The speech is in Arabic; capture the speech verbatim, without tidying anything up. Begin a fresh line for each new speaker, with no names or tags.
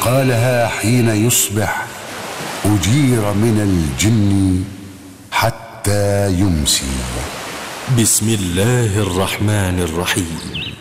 قالها حين يصبح أجير من الجن حتى يمسي.
بسم الله الرحمن الرحيم.